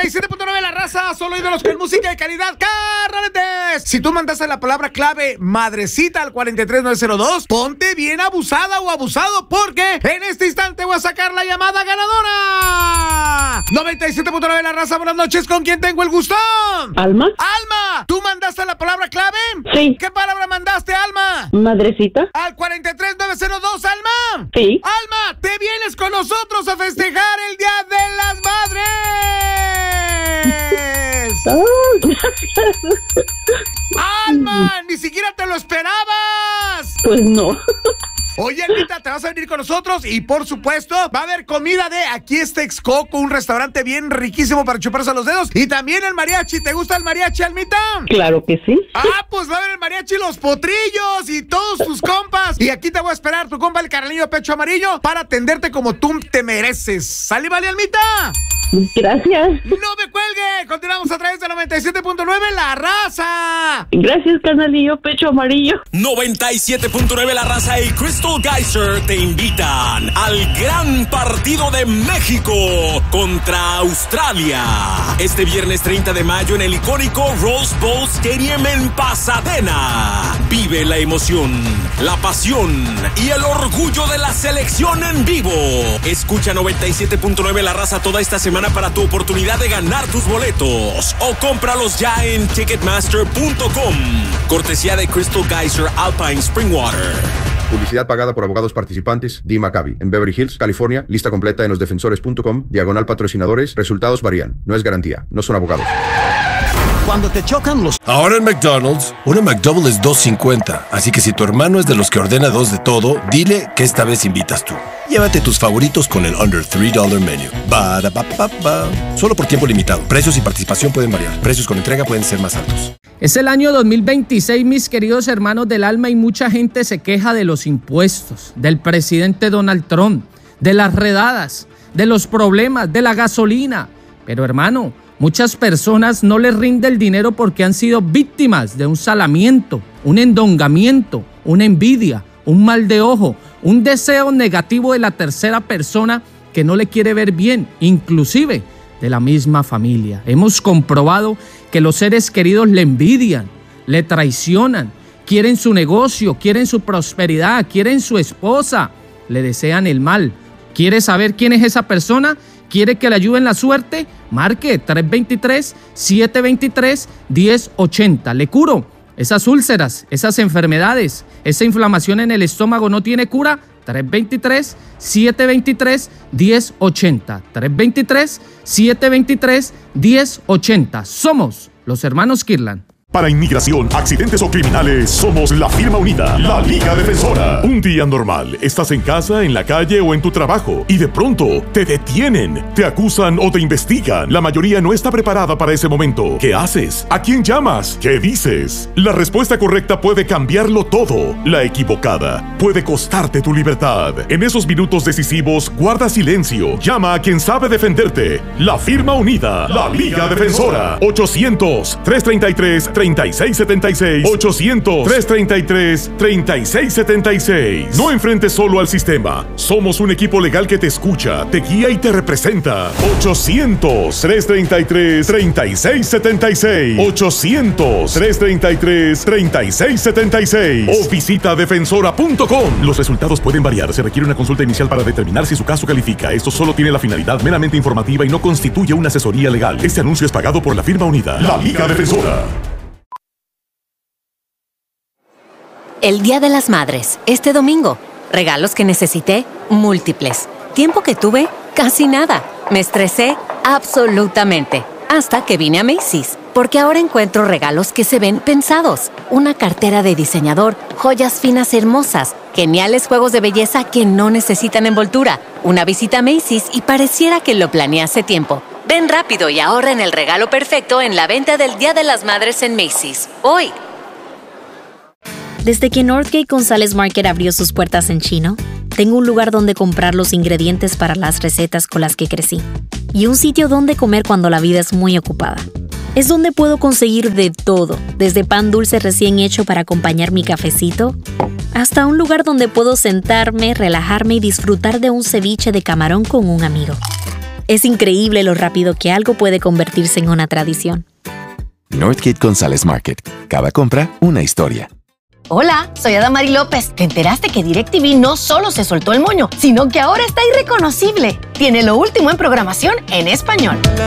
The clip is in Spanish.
97.9 La Raza, solo ídolos con música de calidad. ¡Carretes! Si tú mandaste la palabra clave madrecita al 43902, ponte bien abusada o abusado, porque en este instante voy a sacar la llamada ganadora. 97.9 La Raza, buenas noches. ¿Con quién tengo el gusto? Alma. Alma, ¿tú mandaste la palabra clave? Sí. ¿Qué palabra mandaste, Alma? Madrecita. Al 43902, Alma. Sí. Alma, te vienes con nosotros a festejar el Día de las Madres. Oh, gracias. Alma, ni siquiera te lo esperabas. Pues no. Oye, Almita, te vas a venir con nosotros y, por supuesto, va a haber comida de Aquí está Texcoco, un restaurante bien riquísimo para chuparse los dedos. Y también el mariachi. ¿Te gusta el mariachi, Almita? Claro que sí. Ah, pues va a haber el mariachi Los Potrillos y todos tus compas. Y aquí te voy a esperar, tu compa el Carnalillo Pecho Amarillo, para atenderte como tú te mereces. ¿Sale, vale, Almita? Gracias. ¡No me cuelgue! Continuamos a través de 97.9 La Raza. Gracias, Carnalillo Pecho Amarillo. 97.9 La Raza y Crystal Geyser te invitan al gran partido de México contra Australia. Este viernes 30 de mayo en el icónico Rose Bowl Stadium en Pasadena. Vive la emoción, la pasión y el orgullo de la selección en vivo. Escucha 97.9 La Raza toda esta semana para tu oportunidad de ganar tus boletos, o cómpralos ya en Ticketmaster.com. Cortesía de Crystal Geyser Alpine Springwater. Publicidad pagada por abogados participantes. Dee Maccabi, en Beverly Hills, California. Lista completa en losdefensores.com. /patrocinadores. Resultados varían. No es garantía. No son abogados. Cuando te chocan los... Ahora en McDonald's, una McDouble es $2.50. Así que si tu hermano es de los que ordena 2 de todo, dile que esta vez invitas tú. Llévate tus favoritos con el Under $3 Menu. Solo por tiempo limitado. Precios y participación pueden variar. Precios con entrega pueden ser más altos. Es el año 2026, mis queridos hermanos del alma, y mucha gente se queja de los impuestos, del presidente Donald Trump, de las redadas, de los problemas, de la gasolina. Pero, hermano, muchas personas no les rinde el dinero porque han sido víctimas de un salamiento, un endongamiento, una envidia, un mal de ojo, un deseo negativo de la tercera persona que no le quiere ver bien, inclusive de la misma familia. Hemos comprobado que los seres queridos le envidian, le traicionan, quieren su negocio, quieren su prosperidad, quieren su esposa, le desean el mal. ¿Quiere saber quién es esa persona? ¿Quiere que le ayude en la suerte? Marque 323-723-1080. Le curo esas úlceras, esas enfermedades, esa inflamación en el estómago no tiene cura. 323-723-1080. 323-723-1080. Somos los hermanos Kirlan. Para inmigración, accidentes o criminales, somos la firma unida, la Liga Defensora. Un día normal, estás en casa, en la calle o en tu trabajo y de pronto te detienen, te acusan o te investigan. La mayoría no está preparada para ese momento. ¿Qué haces? ¿A quién llamas? ¿Qué dices? La respuesta correcta puede cambiarlo todo. La equivocada puede costarte tu libertad. En esos minutos decisivos, guarda silencio. Llama a quien sabe defenderte. La firma unida, la Liga Defensora. 800-333-3676. 800-333-3676. No enfrentes solo al sistema. Somos un equipo legal que te escucha, te guía y te representa. 800-333-3676. 800-333-3676. O visita defensora.com. Los resultados pueden variar. Se requiere una consulta inicial para determinar si su caso califica. Esto solo tiene la finalidad meramente informativa y no constituye una asesoría legal. Este anuncio es pagado por la firma unida, la Liga Defensora. El Día de las Madres, este domingo. Regalos que necesité, múltiples. Tiempo que tuve, casi nada. Me estresé, absolutamente. Hasta que vine a Macy's. Porque ahora encuentro regalos que se ven pensados. Una cartera de diseñador, joyas finas hermosas, geniales juegos de belleza que no necesitan envoltura. Una visita a Macy's y pareciera que lo planeé hace tiempo. Ven rápido y ahorra en el regalo perfecto en la venta del Día de las Madres en Macy's. Hoy. Desde que Northgate González Market abrió sus puertas en Chino, tengo un lugar donde comprar los ingredientes para las recetas con las que crecí y un sitio donde comer cuando la vida es muy ocupada. Es donde puedo conseguir de todo, desde pan dulce recién hecho para acompañar mi cafecito, hasta un lugar donde puedo sentarme, relajarme y disfrutar de un ceviche de camarón con un amigo. Es increíble lo rápido que algo puede convertirse en una tradición. Northgate González Market. Cada compra, una historia. Hola, soy Adamari López. ¿Te enteraste que DirecTV no solo se soltó el moño, sino que ahora está irreconocible? Tiene lo último en programación en español.